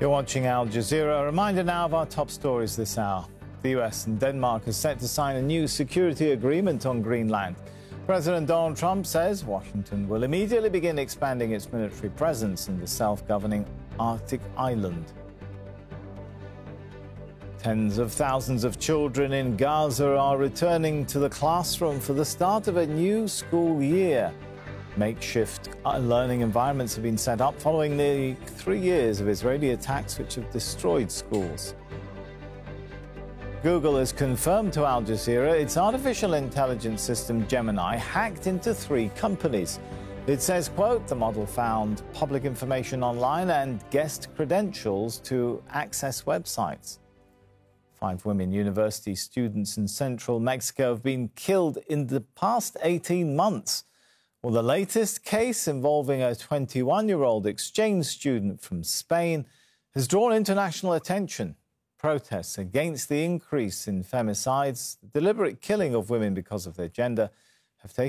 You're watching Al Jazeera. A reminder now of our top stories this hour. The US and Denmark are set to sign a new security agreement on Greenland. President Donald Trump says Washington will immediately begin expanding its military presence in the self-governing Arctic island. Tens of thousands of children in Gaza are returning to the classroom for the start of a new school year. Makeshift learning environments have been set up following nearly 3 years of Israeli attacks which have destroyed schools. Google has confirmed to Al Jazeera its artificial intelligence system Gemini hacked into 3 companies. It says, quote, the model found public information online and guest credentials to access websites. 5 women university students in central Mexico have been killed in the past 18 months. Well, the latest case involving a 21-year-old exchange student from Spain has drawn international attention. Protests against the increase in femicides, the deliberate killing of women because of their gender, have taken